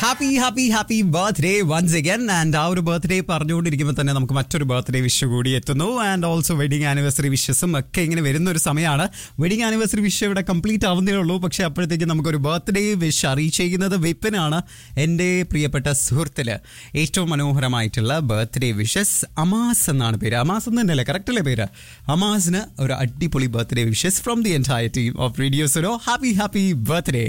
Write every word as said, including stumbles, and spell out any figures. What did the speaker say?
Happy happy happy birthday once again. And ആ ഒരു birthday പറഞ്ഞുകൊണ്ടിരിക്കുമ്പോൾ തന്നെ നമുക്ക് മറ്റൊരു ബർത്ത്ഡേ വിഷ് കൂടി എത്തുന്നു. ആൻഡ് ഓൾസോ വെഡിങ് ആനിവേഴ്സറി വിഷസും ഒക്കെ ഇങ്ങനെ വരുന്ന ഒരു സമയമാണ്. വെഡിങ് ആനിവേഴ്സറി വിഷ് ഇവിടെ കംപ്ലീറ്റ് ആവുന്നേ ഉള്ളൂ. പക്ഷേ അപ്പോഴത്തേക്ക് നമുക്കൊരു ബർത്ത്ഡേ വിഷ് അറിയിച്ചിരിക്കുന്നത് വിപിനാണ്. എൻ്റെ പ്രിയപ്പെട്ട സുഹൃത്തില് ഏറ്റവും മനോഹരമായിട്ടുള്ള ബർത്ത്ഡേ വിഷസ്. അമാസ് എന്നാണ് പേര്. അമാസ് എന്ന് തന്നെയല്ലേ, കറക്റ്റ് അല്ലേ പേര്? അമാസിന് ഒരു അടിപൊളി birthday wishes from the entire team of radio Suno. Happy happy birthday.